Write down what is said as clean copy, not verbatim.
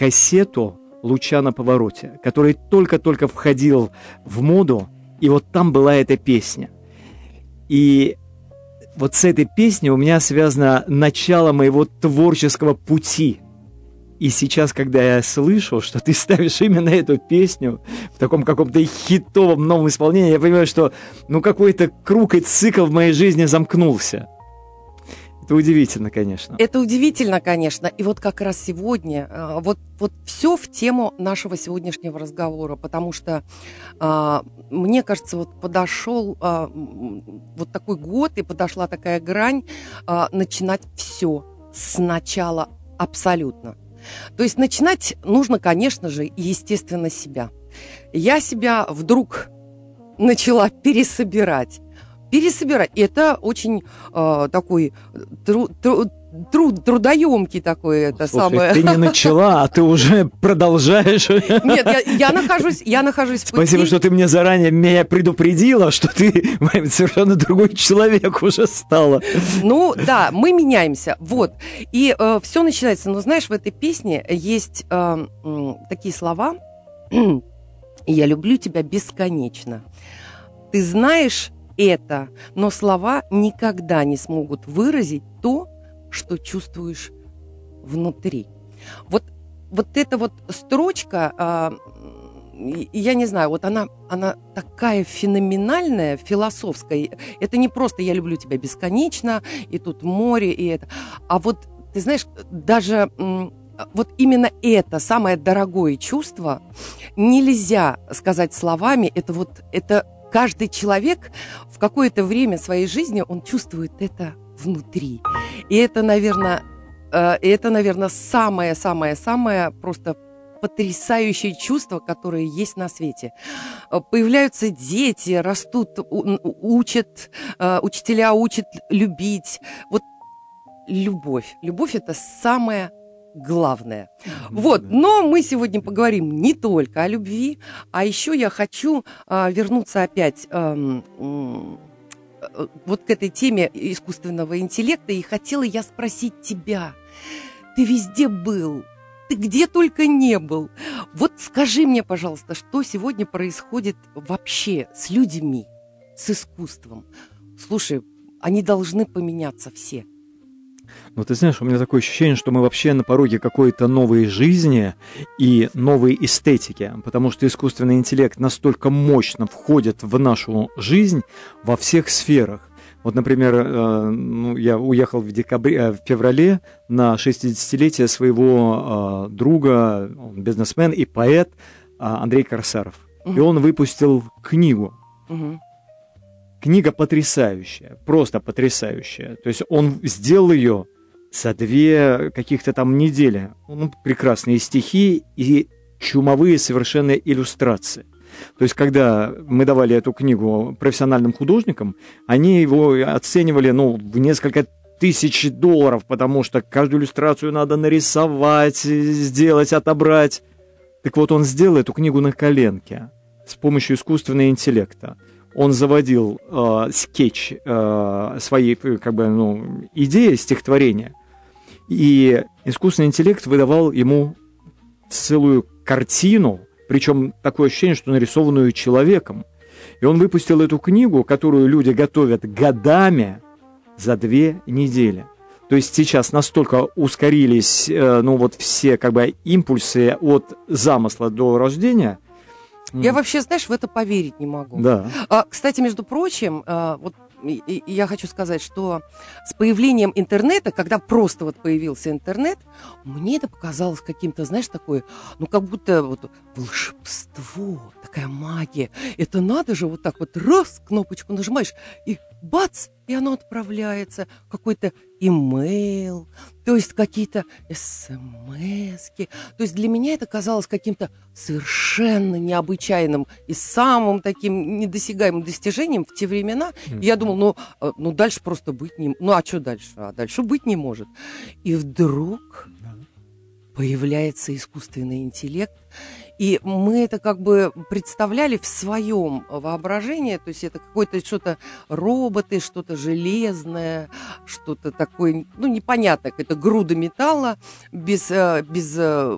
кассету «Луча на повороте», который только-только входил в моду, и вот там была эта песня. И вот с этой песней у меня связано начало моего творческого пути. И сейчас, когда я слышу, что ты ставишь именно эту песню в таком каком-то хитовом новом исполнении, я понимаю, что какой-то круг и цикл в моей жизни замкнулся. Это удивительно, конечно. Это удивительно, конечно. И вот как раз сегодня, вот все в тему нашего сегодняшнего разговора, потому что, мне кажется, вот подошел вот такой год, и подошла такая грань начинать все сначала абсолютно. То есть начинать нужно, конечно же, естественно, себя. Я себя вдруг начала пересобирать. И это очень такой трудоемкий такой, это. Слушай, самое... ты не начала, а ты уже продолжаешь. Нет, я нахожусь в пути. Спасибо, что ты мне заранее меня предупредила, что ты совершенно другой человек уже стала. Ну, да, мы меняемся, вот. И все начинается, но знаешь, в этой песне есть такие слова: «Я люблю тебя бесконечно. Ты знаешь это, но слова никогда не смогут выразить то, что чувствуешь внутри». Вот эта вот строчка, я не знаю, вот она такая феноменальная, философская. Это не просто «я люблю тебя бесконечно», и тут море, и это. А вот, ты знаешь, даже вот именно это самое дорогое чувство нельзя сказать словами. Это каждый человек в какое-то время своей жизни, он чувствует это внутри. И это, наверное, самое-самое-самое просто потрясающее чувство, которое есть на свете. Появляются дети, растут, учат, учителя учат любить. Вот любовь. Любовь – это самое главное. Вот, но мы сегодня поговорим не только о любви, а еще я хочу вернуться опять вот к этой теме искусственного интеллекта, и хотела я спросить тебя. Ты везде был, ты где только не был. Вот скажи мне, пожалуйста, что сегодня происходит вообще с людьми, с искусством? Слушай, они должны поменяться все. Ну, ты знаешь, у меня такое ощущение, что мы вообще на пороге какой-то новой жизни и новой эстетики, потому что искусственный интеллект настолько мощно входит в нашу жизнь во всех сферах. Вот, например, я уехал в феврале на 60-летие своего друга, он бизнесмен и поэт Андрей Корсаров. И он выпустил книгу. Книга потрясающая, просто потрясающая. То есть он сделал ее за 2 каких-то там недели. Прекрасные стихи и чумовые совершенно иллюстрации. То есть когда мы давали эту книгу профессиональным художникам, они его оценивали в несколько тысяч $1000, потому что каждую иллюстрацию надо нарисовать, сделать, отобрать. Так вот, он сделал эту книгу на коленке с помощью искусственного интеллекта. Он заводил скетч своей идеи стихотворения, и искусственный интеллект выдавал ему целую картину, причем такое ощущение, что нарисованную человеком. И он выпустил эту книгу, которую люди готовят годами, за 2 недели. То есть сейчас настолько ускорились все импульсы от замысла до рождения. Я вообще, знаешь, в это поверить не могу. Да. Кстати, между прочим, я хочу сказать, что с появлением интернета, когда просто появился интернет, мне это показалось каким-то, знаешь, такое, как будто волшебство, такая магия. Это надо же вот так раз, кнопочку нажимаешь, и бац, и оно отправляется. Какой-то имейл, то есть какие-то смски. То есть для меня это казалось каким-то совершенно необычайным и самым таким недосягаемым достижением в те времена. И я думала, дальше просто быть не... а что дальше? А дальше быть не может. И вдруг появляется искусственный интеллект, и мы это представляли в своем воображении, то есть это какое-то что-то роботы, что-то железное, что-то такое, непонятное, какая-то груда металла без